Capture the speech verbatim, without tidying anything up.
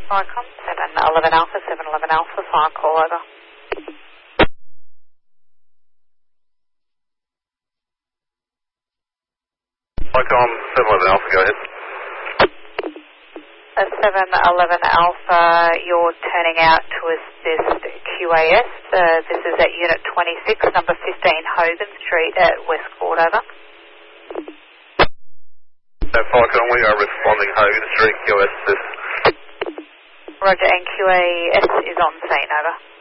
Icon, seven eleven Alpha, seven eleven Alpha, fire call over. Icon, seven eleven Alpha, go ahead. Uh, seven eleven Alpha, you're turning out to assist Q A S. Uh, this is at Unit twenty-six, number fifteen Hogan Street at Westcourt, over. No, Icon, we are responding Hogan Street, Q A S assist. Roger, and Q A S is on scene, over.